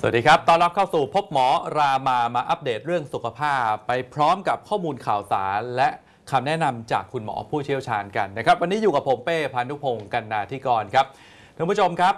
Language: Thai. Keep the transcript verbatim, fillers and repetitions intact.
วัสดีครับต้อนรับเข้าสู่พบหมอรามามาอัปเดตเรื่องสุขภาพไปพร้อมกับข้อมูลข่าวสารและคำแนะนำจากคุณหมอผู้เชี่ยวชาญกันนะครับวันนี้อยู่กับผมเป้พานุพงศ์กันนาธิกรครับท่านผู้ชมครับ